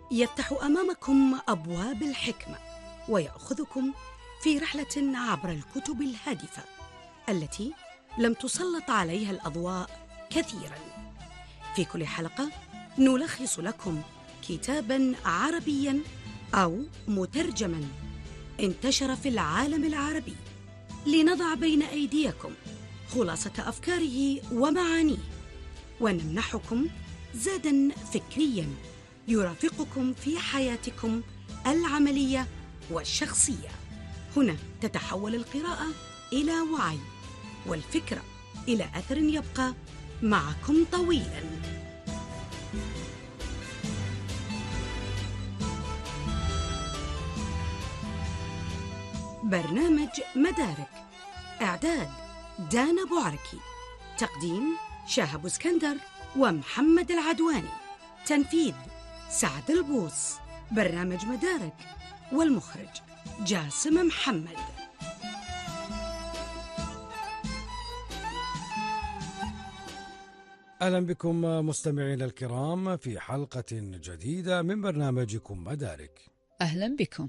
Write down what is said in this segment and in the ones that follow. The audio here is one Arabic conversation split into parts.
يفتح أمامكم أبواب الحكمة ويأخذكم في رحلة عبر الكتب الهادفة التي لم تسلط عليها الأضواء كثيراً. في كل حلقة نلخص لكم كتاباً عربياً أو مترجماً انتشر في العالم العربي لنضع بين أيديكم خلاصة أفكاره ومعانيه، ونمنحكم زاداً فكرياً يرافقكم في حياتكم العملية والشخصية. هنا تتحول القراءة إلى وعي، والفكرة إلى أثر يبقى معكم طويلاً. برنامج مدارك، إعداد دانا بوعركي، تقديم شاهب اسكندر ومحمد العدواني، تنفيذ سعد البوص. برنامج مدارك والمخرج جاسم محمد. أهلا بكم مستمعينا الكرام في حلقة جديدة من برنامجكم مدارك. أهلا بكم.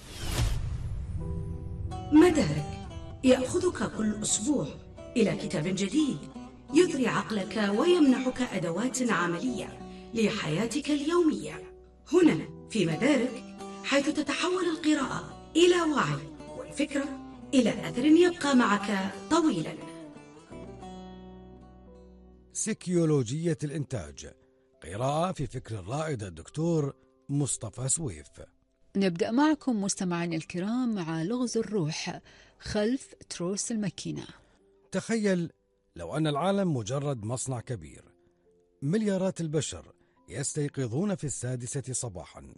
مدارك يأخذك كل أسبوع إلى كتاب جديد يثري عقلك ويمنحك أدوات عملية لحياتك اليومية. هنا في مدارك، حيث تتحول القراءة إلى وعي والفكرة إلى أثر يبقى معك طويلا. سيكيولوجية الإنتاج، قراءة في فكر الرائد الدكتور مصطفى سويف. نبدأ معكم مستمعين الكرام مع لغز الروح خلف تروس الماكينة. تخيل لو أن العالم مجرد مصنع كبير، مليارات البشر يستيقظون في 6 صباحا،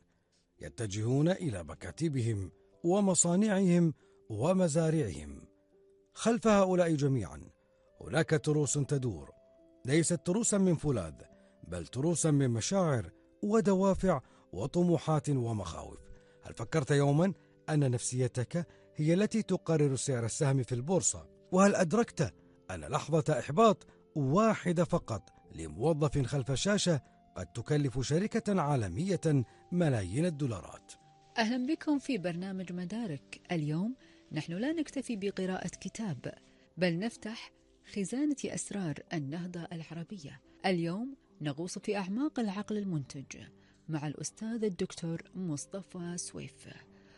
يتجهون إلى مكاتبهم ومصانعهم ومزارعهم. خلف هؤلاء جميعا هناك تروس تدور، ليست تروسا من فولاذ، بل تروسا من مشاعر ودوافع وطموحات ومخاوف. هل فكرت يوما أن نفسيتك هي التي تقرر سعر السهم في البورصة؟ وهل أدركت أن لحظة إحباط واحدة فقط لموظف خلف شاشة قد تكلف شركة عالمية ملايين الدولارات؟ أهلا بكم في برنامج مدارك. اليوم نحن لا نكتفي بقراءة كتاب، بل نفتح خزانة أسرار النهضة العربية. اليوم نغوص في أعماق العقل المنتج مع الأستاذ الدكتور مصطفى سويف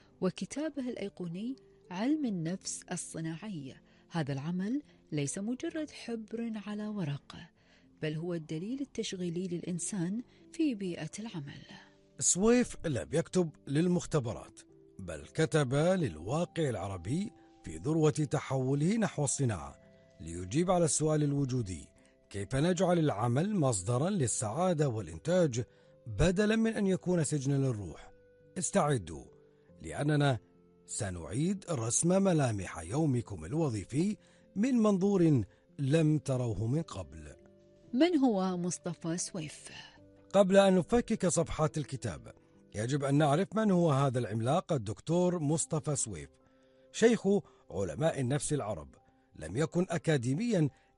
وكتابه الأيقوني علم النفس الصناعي. هذا العمل ليس مجرد حبر على ورقة، بل هو الدليل التشغيلي للإنسان في بيئة العمل. سويف لم يكتب للمختبرات، بل كتب للواقع العربي في ذروة تحوله نحو الصناعة، ليجيب على السؤال الوجودي: كيف نجعل العمل مصدرا للسعادة والإنتاج بدلا من أن يكون سجنا للروح؟ استعدوا، لأننا سنعيد رسم ملامح يومكم الوظيفي من منظور لم تروه من قبل. من هو مصطفى سويف؟ قبل أن نفكك صفحات الكتاب، يجب أن نعرف من هو هذا العملاق الدكتور مصطفى سويف. شيخ علماء النفس العرب، لم يكن أكاديميا